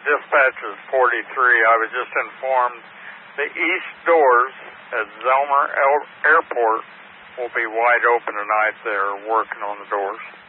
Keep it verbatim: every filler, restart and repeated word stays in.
dispatch is forty-three. I was just informed the east doors at Zelmer Airport will be wide open tonight. They're working on the doors.